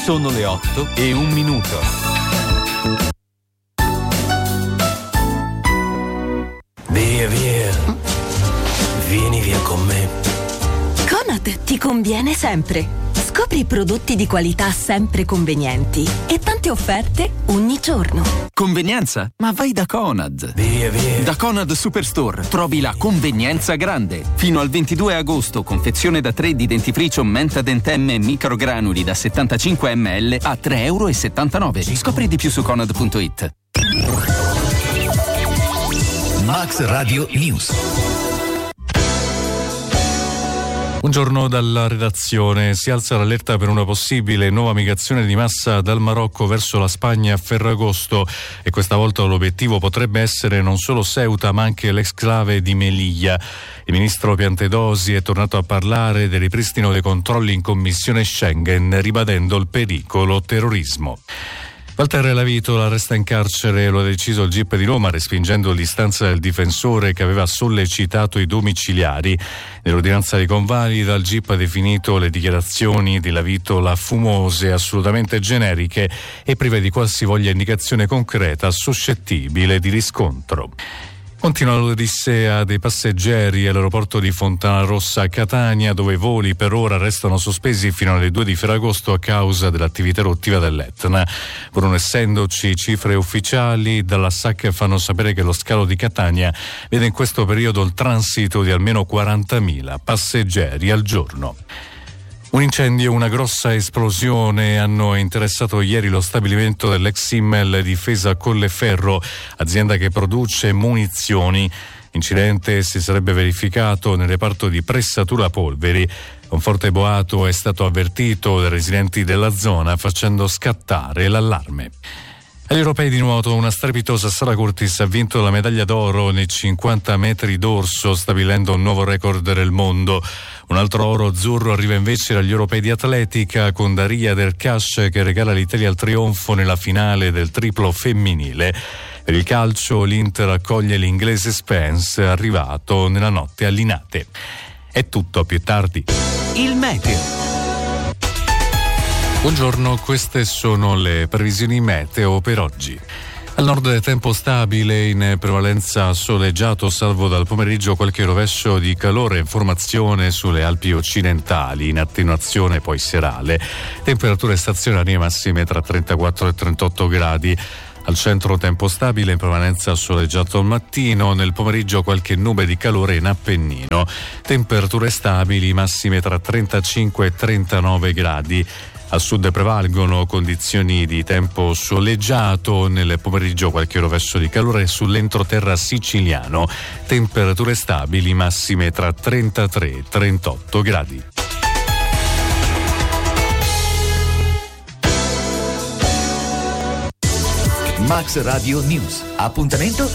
Sono le 8:01. Via, vieni via con me. Conad ti conviene sempre. Scopri prodotti di qualità sempre convenienti e tante offerte ogni giorno. Convenienza? Ma vai da Conad. Via. Da Conad Superstore trovi la convenienza grande. Fino al 22 agosto, confezione da 3 di dentifricio Menta Dentemme microgranuli da 75 ml a €3,79. Scopri di più su conad.it. Max Radio News. Buongiorno dalla redazione. Si alza l'allerta per una possibile nuova migrazione di massa dal Marocco verso la Spagna a Ferragosto e questa volta l'obiettivo potrebbe essere non solo Ceuta ma anche l'exclave di Melilla. Il ministro Piantedosi è tornato a parlare del ripristino dei controlli in commissione Schengen, ribadendo il pericolo terrorismo. Walter Lavitola resta in carcere, lo ha deciso il GIP di Roma, respingendo l'istanza del difensore che aveva sollecitato i domiciliari. Nell'ordinanza di convalida il GIP ha definito le dichiarazioni di Lavitola fumose, assolutamente generiche e prive di qualsivoglia indicazione concreta suscettibile di riscontro. Continua l'odissea dei passeggeri all'aeroporto di Fontanarossa a Catania, dove i voli per ora restano sospesi fino alle 2 di Ferragosto a causa dell'attività eruttiva dell'Etna. Pur non essendoci cifre ufficiali, dalla SAC fanno sapere che lo scalo di Catania vede in questo periodo il transito di almeno 40.000 passeggeri al giorno. Un incendio e una grossa esplosione hanno interessato ieri lo stabilimento dell'ex Simmel Difesa Colleferro, azienda che produce munizioni. L'incidente si sarebbe verificato nel reparto di pressatura polveri. Un forte boato è stato avvertito dai residenti della zona, facendo scattare l'allarme. Agli europei di nuoto una strepitosa Sara Curtis ha vinto la medaglia d'oro nei 50 metri d'orso, stabilendo un nuovo record del mondo. Un altro oro azzurro arriva invece dagli europei di atletica, con Daria Del Cash che regala l'Italia al trionfo nella finale del triplo femminile. Per il calcio l'Inter accoglie l'inglese Spence, arrivato nella notte a Linate. È tutto, più tardi. Il meteo. Buongiorno, queste sono le previsioni meteo per oggi. Al nord tempo stabile, in prevalenza soleggiato, salvo dal pomeriggio qualche rovescio di calore, formazione sulle Alpi occidentali, in attenuazione poi serale. Temperature stazionarie massime tra 34 e 38 gradi. Al centro tempo stabile, in prevalenza soleggiato al mattino, nel pomeriggio qualche nube di calore in Appennino. Temperature stabili, massime tra 35 e 39 gradi. Al sud prevalgono condizioni di tempo soleggiato, nel pomeriggio qualche rovescio di calore sull'entroterra siciliano. Temperature stabili, massime tra 33 e 38 gradi. Max Radio News. Appuntamento